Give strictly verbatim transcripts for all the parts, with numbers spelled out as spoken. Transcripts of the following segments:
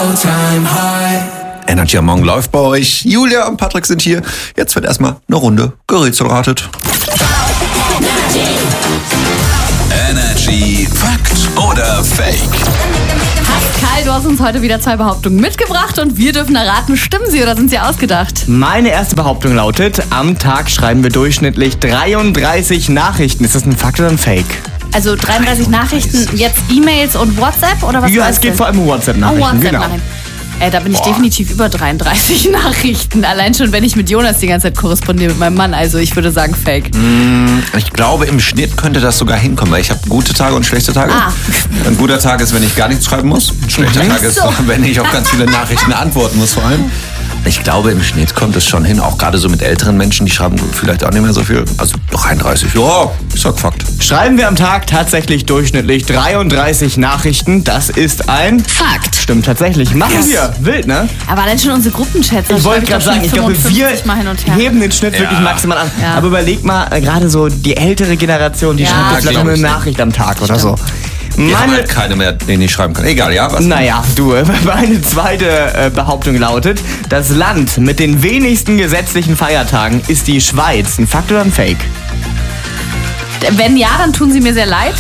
all-time high. Energy am Morgen läuft bei euch. Julia und Patrick sind hier. Jetzt wird erstmal eine Runde gerätselratet. Energy Fakt oder Fake? Pascal, du hast uns heute wieder zwei Behauptungen mitgebracht und wir dürfen erraten, stimmen sie oder sind sie ausgedacht? Meine erste Behauptung lautet, am Tag schreiben wir durchschnittlich dreiunddreißig Nachrichten. Ist das ein Fakt oder ein Fake? Also dreiunddreißig Nachrichten, jetzt E-Mails und WhatsApp oder was? Ja, heißt es geht das? vor allem um WhatsApp-Nachrichten. Oh, WhatsApp genau. Nachrichten. Äh, da bin ich Boah. definitiv über dreiunddreißig Nachrichten. Allein schon, wenn ich mit Jonas die ganze Zeit korrespondiere mit meinem Mann. Also ich würde sagen Fake. Ich glaube, im Schnitt könnte das sogar hinkommen, weil ich habe gute Tage und schlechte Tage. Ah. Ein guter Tag ist, wenn ich gar nichts schreiben muss. Ein schlechter Tag ist, So. wenn ich auf ganz viele Nachrichten antworten muss vor allem. Ich glaube, im Schnitt kommt es schon hin, auch gerade so mit älteren Menschen, die schreiben vielleicht auch nicht mehr so viel. Also dreiunddreißig, ja, ich sag Fakt. Schreiben wir am Tag tatsächlich durchschnittlich dreiunddreißig Nachrichten. Das ist ein Fakt. Stimmt tatsächlich. Machen wir. Wild, ne? Aber allein schon unsere Gruppenchats. da Ich wollte schreibe gerade sagen, doch ich schon glaube, wir fünfundfünfzig Mal hin und her. heben den Schnitt wirklich Ja. maximal an. Ja. Aber überleg mal, äh, gerade so die ältere Generation, die Ja, schreibt jetzt vielleicht glaub nur eine ich. Nachricht am Tag oder so. Wir haben Meine, halt keine mehr, den ich schreiben kann. Egal, ja, was? naja, du, meine zweite äh, Behauptung lautet, das Land mit den wenigsten gesetzlichen Feiertagen ist die Schweiz. Ein Fakt oder ein Fake? Wenn ja, dann tun sie mir sehr leid.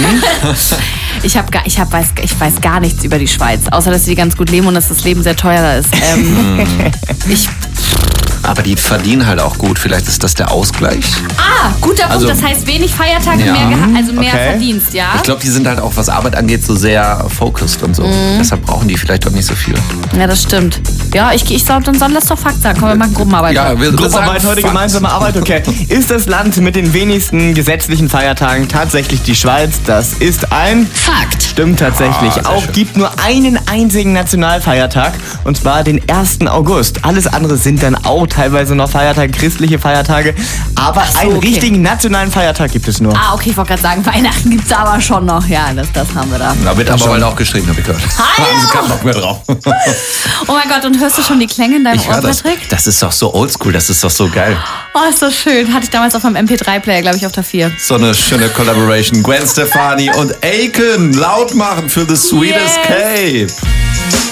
Ich, hab gar, ich, hab, weiß, ich weiß gar nichts über die Schweiz, außer dass sie ganz gut leben und dass das Leben sehr teuer da ist. Ähm, ich, Aber die verdienen halt auch gut. Vielleicht ist das der Ausgleich. ah, guter Punkt. Also- das heißt wenig Feiertage, Ja. mehr, Geha- also mehr Okay. Verdienst, ja? Ich glaube, die sind halt auch, was Arbeit angeht, so sehr focused und so. Deshalb brauchen die vielleicht auch nicht so viel. Ja, das stimmt. Ja, ich, ich sag, dann soll das doch Fakt sein. Komm, wir machen Gruppenarbeit. Ja, wir, wir Gruppenarbeit sagen heute, Fakt. gemeinsame Arbeit, okay. Ist das Land mit den wenigsten gesetzlichen Feiertagen tatsächlich die Schweiz? Das ist ein Fakt. Stimmt tatsächlich. Ah, sehr Auch schön. gibt nur einen einzigen Nationalfeiertag, und zwar den ersten August. Alles andere sind dann auch teilweise noch Feiertage, christliche Feiertage. Aber Ach so, einen okay. richtigen nationalen Feiertag gibt es nur. Ah, okay, ich wollte gerade sagen, Weihnachten gibt's aber schon noch. Ja, das, das haben wir da. Da wird aber bald auch geschrieben, habe ich gehört. Hallo! Haben sie keinen Bock mehr drauf. Oh mein Gott, und hörst du schon die Klänge in deinem Ich Ohr, höre das. Patrick? Das ist doch so oldschool, das ist doch so geil. Oh, ist das schön. Hatte ich damals auf meinem M P drei Player, glaube ich, auf der vier. So eine schöne Collaboration. Gwen Stefani und Aiken laut machen für The Sweet Yes. Escape.